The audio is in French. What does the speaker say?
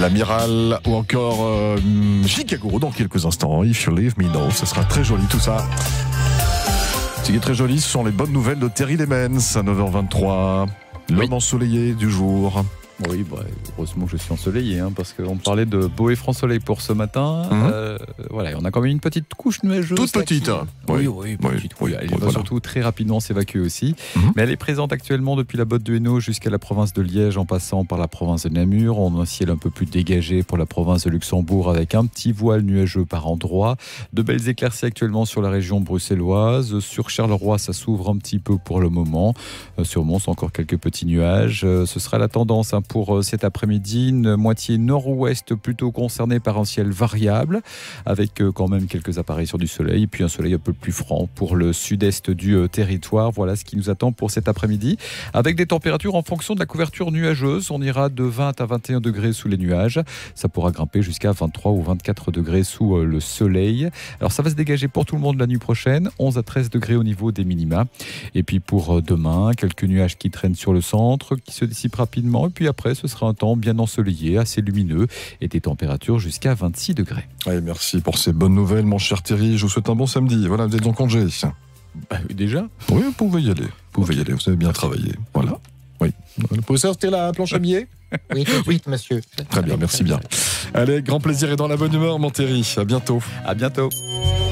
l'Amiral ou encore Chicago dans quelques instants. If You Leave Me Now, ça sera très joli tout ça. Ce qui est très joli, ce sont les bonnes nouvelles de Terry Lemens à 9h23. L'homme ensoleillé du jour. Oui, heureusement que je suis ensoleillé, parce qu'on parlait de beau et franc soleil pour ce matin. Voilà, on a quand même une petite couche nuageuse. Toute petite. Oui, petite. Elle va surtout très rapidement s'évacuer aussi. Mais elle est présente actuellement depuis la Botte de Hainaut jusqu'à la province de Liège, en passant par la province de Namur. On a un ciel un peu plus dégagé pour la province de Luxembourg, avec un petit voile nuageux par endroits. De belles éclaircies actuellement sur la région bruxelloise. Sur Charleroi, ça s'ouvre un petit peu pour le moment. Sur Mons, encore quelques petits nuages. Ce sera la tendance pour cet après-midi, une moitié nord-ouest plutôt concernée par un ciel variable, avec quand même quelques apparitions du soleil, et puis un soleil un peu plus franc pour le sud-est du territoire. Voilà ce qui nous attend pour cet après-midi, avec des températures en fonction de la couverture nuageuse. On ira de 20 à 21 degrés sous les nuages. Ça pourra grimper jusqu'à 23 ou 24 degrés sous le soleil. Alors ça va se dégager pour tout le monde la nuit prochaine, 11 à 13 degrés au niveau des minima. Et puis pour demain, quelques nuages qui traînent sur le centre, qui se dissipent rapidement, et puis après, ce sera un temps bien ensoleillé, assez lumineux, et des températures jusqu'à 26 degrés. Ouais, merci pour ces bonnes nouvelles, mon cher Thierry. Je vous souhaite un bon samedi. Voilà, vous êtes en congé. Déjà ? Oui, vous pouvez y aller. Vous avez bien travaillé. Voilà. Oui. Le professeur, c'était la planche à billets ? Oui, tout de suite, monsieur. Très bien, merci bien. Allez, grand plaisir et dans la bonne humeur, mon Thierry. À bientôt. À bientôt.